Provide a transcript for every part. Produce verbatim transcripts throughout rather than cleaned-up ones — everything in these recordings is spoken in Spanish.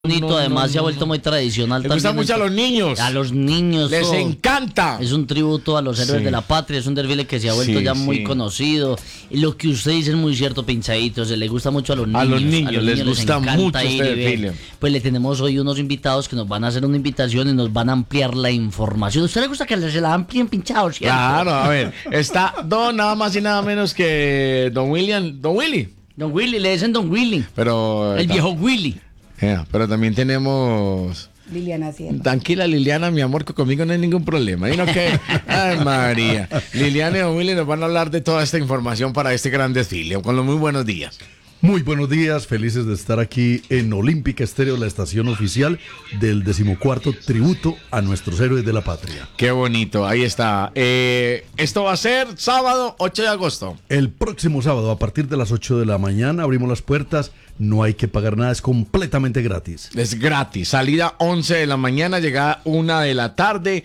bonito, no, además no, se ha no, vuelto no. muy tradicional. Le gusta también mucho a los niños. A los niños. Les todo. encanta. Es un tributo a los héroes Sí. de la patria, es un desfile que se ha vuelto Sí, ya muy sí. conocido. Y lo que usted dice es muy cierto, Pinchadito, se le gusta mucho a los niños. A los niños les gusta encanta mucho ir este y ver. desfile. Pues le tenemos hoy unos invitados que nos van a hacer una invitación y nos van a ampliar la información. ¿A usted le gusta que se la amplíen, Pinchado, cierto? Claro, a ver, está don nada más y nada menos que don William, don Willy. Don Willy, le dicen Don Willy. Pero El viejo Willy. Yeah, pero también tenemos Liliana Hacienda. tranquila Liliana, mi amor, que conmigo no hay ningún problema. ¿Y no qué? Ay, María. Liliana y don Willy nos van a hablar de toda esta información para este gran desfile. Con los muy buenos días. Muy buenos días, felices de estar aquí en Olímpica Estéreo, la estación oficial del decimocuarto tributo a nuestros héroes de la patria. Qué bonito, ahí está. Eh, esto va a ser sábado ocho de agosto. El próximo sábado, a partir de las ocho de la mañana, abrimos las puertas, no hay que pagar nada, es completamente gratis. Es gratis, salida once de la mañana, llegada una de la tarde,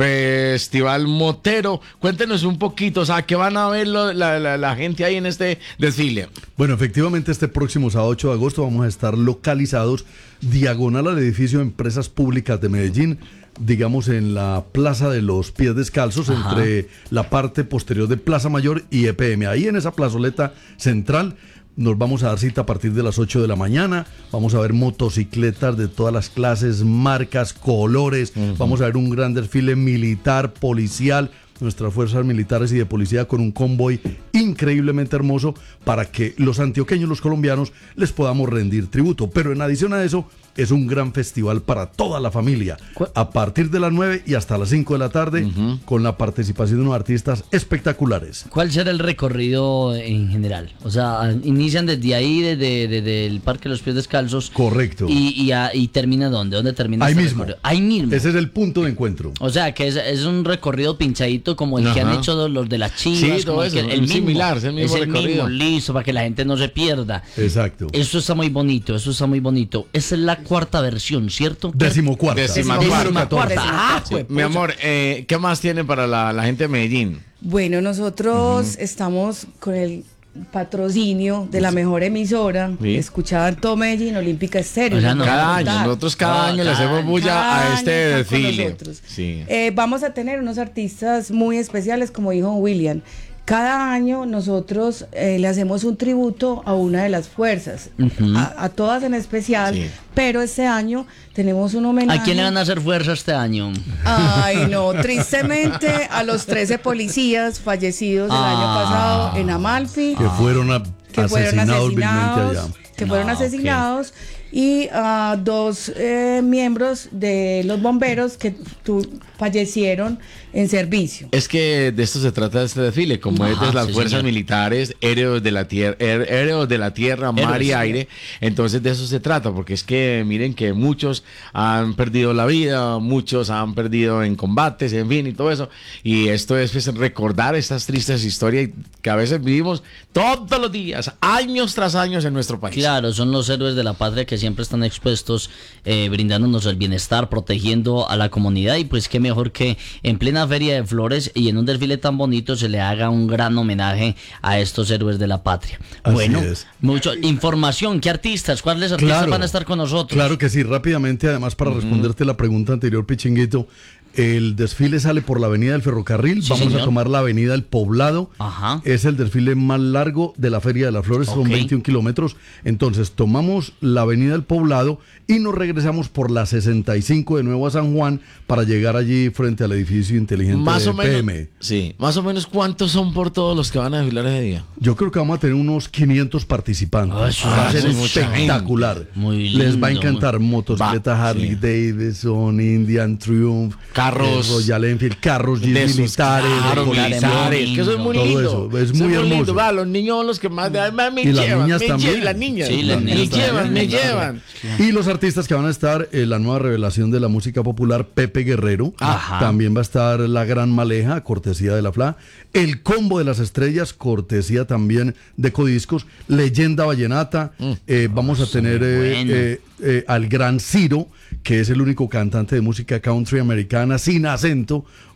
Festival Motero. Cuéntenos un poquito, o sea, ¿qué van a ver lo- la, la- la gente ahí en este desfile? Bueno, efectivamente, este próximo sábado ocho de agosto vamos a estar localizados diagonal al edificio de Empresas Públicas de Medellín, digamos en la Plaza de los Pies Descalzos, Ajá. entre la parte posterior de Plaza Mayor y E P M. Ahí en esa plazoleta central nos vamos a dar cita a partir de las ocho de la mañana. Vamos a ver motocicletas de todas las clases, marcas, colores. Uh-huh. Vamos a ver un gran desfile militar, policial, nuestras fuerzas militares y de policía con un convoy increíblemente hermoso para que los antioqueños, los colombianos, les podamos rendir tributo. Pero en adición a eso, es un gran festival para toda la familia. A partir de las nueve y hasta las cinco de la tarde, uh-huh, con la participación de unos artistas espectaculares. ¿Cuál será el recorrido en general? O sea, inician desde ahí, desde, desde el Parque de los Pies Descalzos. Correcto. Y, y, a- y termina ¿dónde? ¿Dónde termina Ahí este mismo. recorrido? Ahí mismo. Ese es el punto de encuentro. O sea, que es, es un recorrido pinchadito como el que Ajá. han hecho los de las Chivas. Sí, todo como el eso, que- es similar, es el mismo recorrido. listo, para que la gente no se pierda. Exacto. Eso está muy bonito, eso está muy bonito. Esa es la cuarta versión, ¿cierto? Decimocuarta. Décima Número cuarta. catorce. Ah, Sí, juepucha. mi amor, eh, ¿qué más tienen para la, la gente de Medellín? Bueno, nosotros estamos con el patrocinio de la mejor emisora, Sí. escuchada en todo Medellín, Olímpica Estéreo. O sea, no- Cada Brutal. año, nosotros cada No, año le cada hacemos año. bulla Cada a año este están con desfile. nosotros. Sí. Eh, vamos a tener unos artistas muy especiales, como dijo William. Cada año nosotros eh, le hacemos un tributo a una de las fuerzas, Ujú. a, a todas en especial, Sí. pero este año tenemos un homenaje. ¿A quién le van a hacer fuerza este año? Ay, no, tristemente a los trece policías fallecidos el Ah. año pasado en Amalfi, Que fueron a- que fueron asesinados vilmente asesinados, allá. que fueron Ah, asesinados y a dos eh, miembros de los bomberos que tu- fallecieron en servicio. Es que de esto se trata este desfile, como es Ajá, de las sí, fuerzas señor. militares, héroes de la tierra, héroes de la tierra, mar Héroes, y sí. aire. Entonces de eso se trata, porque es que miren que muchos han perdido la vida, muchos han perdido en combates, en fin, y todo eso. Y esto es pues, recordar estas tristes historias que a veces vivimos todos los días, años tras años en nuestro país. Claro, son los héroes de la patria que siempre están expuestos, eh, brindándonos el bienestar, protegiendo a la comunidad y pues qué mejor que en plena Feria de Flores y en un desfile tan bonito se le haga un gran homenaje a estos héroes de la patria. Así bueno, es. mucho información, ¿qué artistas? ¿Cuáles artistas Claro. van a estar con nosotros? Claro que sí, rápidamente, además para responderte la pregunta anterior, Pichinguito, el desfile sale por la avenida del Ferrocarril, Sí, vamos señor. a tomar la avenida del Poblado, Ajá. es el desfile más largo de la Feria de las Flores, Ok. son veintiún kilómetros, entonces tomamos la avenida del Poblado y nos regresamos por la sesenta y cinco de nuevo a San Juan para llegar allí frente al edificio inteligente Más de o menos, P M. sí, más o menos cuántos son por todos los que van a desfilar ese día. Yo creo que vamos a tener unos quinientos participantes. Ah, eso Va a es ser mucha espectacular. Muy Les va a lindo, encantar motocicletas Va, Harley sí. Davidson, Indian Triumph, Carros. eh, Royal Enfield, carros De Jeep esos, militares, de claro, policía. militares, que eso es muy todo lindo. eso, es muy hermoso. lindo, va, los niños son los que más, más me Y las llevan, niñas me también. llevan, las niñas, Sí, las me niñas llevan, también, me claro. llevan. Y los artistas que van a estar, eh, la nueva revelación de la música popular, Pepe Guerrero. Ajá. También va a estar La Gran Maleja, cortesía de la F L A. El Combo de las Estrellas, cortesía también de Codiscos. Leyenda Vallenata. eh, vamos a tener muy eh, bueno. eh, eh, al Gran Ciro, que es el único cantante de música country americana sin acento.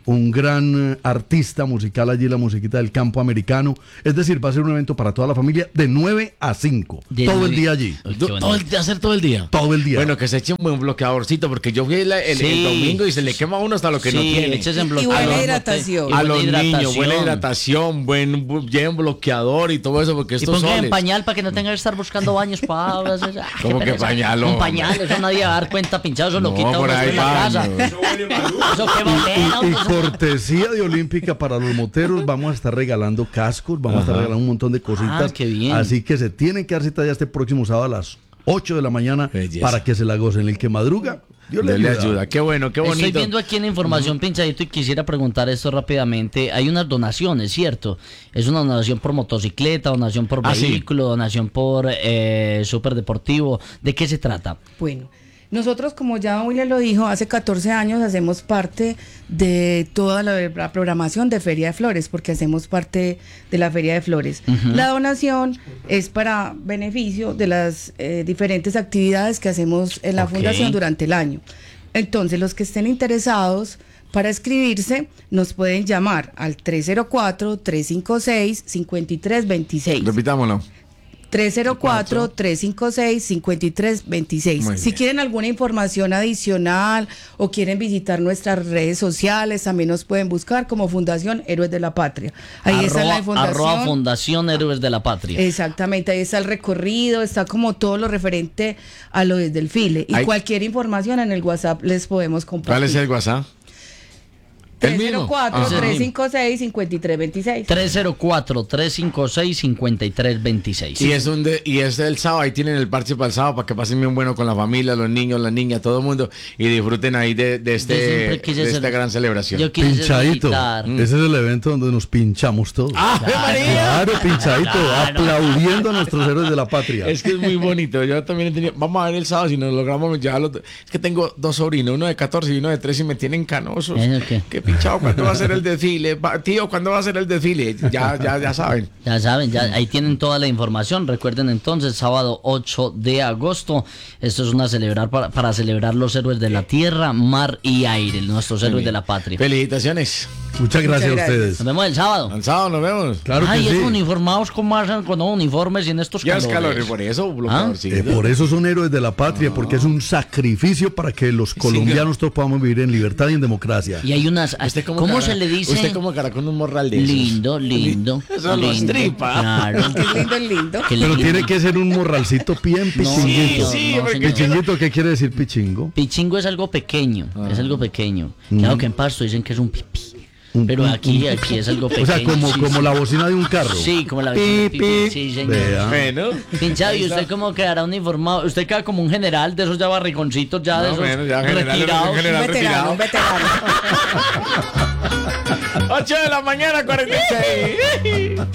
un gran eh, artista musical allí, la musiquita del campo americano. Es decir, va a ser un evento para toda la familia de nueve a cinco. De todo nueve- el día allí. Uy, qué Do- bonito. todo el día, hacer todo el día. Todo el día. Bueno, que se eche un buen bloqueadorcito, porque yo fui el, el- el Sí. domingo y se le quema a uno hasta lo que no Sí, tiene. échese en Y bloqueador, buena no te- hidratación. y A buena los niños, hidratación. buena hidratación, buen, bu- lleven bloqueador y todo eso, porque Y estos pongan en soles. pañal para que no tengan que estar buscando baños para ¿Cómo que pañal, Un hombre? pañal, eso nadie va a dar cuenta, pinchado, eso lo No, quita uno por ahí después en la casa. baños. Eso quema olera, Y hombre. cortesía de Olímpica para los moteros, vamos a estar regalando cascos, vamos a estar regalando un montón de cositas. Ah, qué bien. Así que se tienen que dar cita ya este próximo sábado a las ocho de la mañana Belleza. para que se la gocen. El que madruga, Dios le Dios le ayuda. ayuda. Qué bueno, qué bonito. Estoy viendo aquí en la información, pinchadito, y quisiera preguntar esto rápidamente. Hay unas donaciones, ¿cierto? Es una donación por motocicleta, donación por Ah, sí. vehículo, donación por eh, superdeportivo. ¿De qué se trata? Bueno, nosotros, como ya William lo dijo, hace catorce años hacemos parte de toda la, la programación de Feria de Flores, porque hacemos parte de la Feria de Flores. La donación es para beneficio de las eh, diferentes actividades que hacemos en la Ok. fundación durante el año. Entonces, los que estén interesados para inscribirse, nos pueden llamar al tres cero cuatro, tres cinco seis, cinco tres dos seis. Repitámoslo. tres cero cuatro, tres cinco seis, cinco tres dos seis. Muy Si bien. quieren alguna información adicional o quieren visitar nuestras redes sociales, también nos pueden buscar como Fundación Héroes de la Patria. Ahí está la Arroba, fundación. arroba Fundación Héroes de la Patria. Exactamente, ahí está el recorrido, está como todo lo referente a lo del desfile. Y Ahí- cualquier información en el WhatsApp les podemos compartir. ¿Cuál es el WhatsApp? ¿El tres mismo? cero cuatro, Ajá. tres cinco seis, cinco tres dos seis. tres cero cuatro, tres cinco seis, cinco tres dos seis. Y es un de- y es el sábado, ahí tienen el parche para el sábado para que pasen bien bueno con la familia, los niños, las niñas, todo el mundo y disfruten ahí de, de Yo este siempre de quise esta ser- gran celebración. Yo quise ser Pinchadito. militar. Ese es el evento donde nos pinchamos todos. ¡Ave María! Claro, pinchadito, Claro. aplaudiendo a nuestros héroes de la patria. Es que es muy bonito. Yo también he tenido. Vamos a ver el sábado si nos logramos llevarlo. Es que tengo dos sobrinos, uno de catorce y uno de trece y me tienen canosos. ¿Eso qué? Qué pinchado, ¿cuándo va a ser el desfile? Va- tío, ¿cuándo va a ser el desfile? Ya, ya, ya saben. Ya saben, ya ahí tienen toda la información. Recuerden entonces, sábado ocho de agosto. Esto es una celebrar para, para celebrar los héroes de la tierra, mar y aire, nuestros héroes de la patria. Felicitaciones. Muchas gracias Muchas a ustedes. Nos vemos el sábado. Al sábado nos vemos. Claro que Ay, sí. es uniformados con más con uniformes y en estos Ya es calores. calor y por eso, bloqueadorcito. Eh, por eso son héroes de la patria, porque es un sacrificio para que los colombianos todos podamos vivir en libertad y en democracia. Y hay unas. Usted como ¿Cómo cara- se le dice? Usted como cara con un morral de esos. Lindo, lindo. Son los lindo, tripa. Claro. Qué lindo, lindo. Qué Pero lindo. tiene que ser un morralcito bien pichinguito. sí, no, porque- señor. Pichinguito, ¿qué quiere decir pichingo? Pichingo es algo pequeño, Ah. es algo pequeño. Mm. Claro que en Pasto dicen que es un pipí. Un- Pero un- aquí, un- aquí es algo O pequeño. sea, como, sí, como sí. la bocina de un carro. Sí, como la Pi, vecina pi. pipí, sí, señor. Vea. Bueno. Pinchado, Ahí ¿y está. usted cómo quedará uniformado? Usted queda como un general de esos ya barriconcitos, ya de No, esos bueno, ya general, retirados. general. Un veterano, un veterano. ocho de la mañana, cuarenta y seis.